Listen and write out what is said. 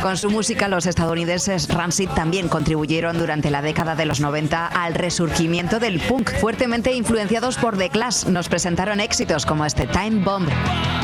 Con su música, los estadounidenses Rancid también contribuyeron durante la década de los 90 al resurgimiento del punk. Fuertemente influenciados por The Clash, nos presentaron éxitos como este Time Bomb.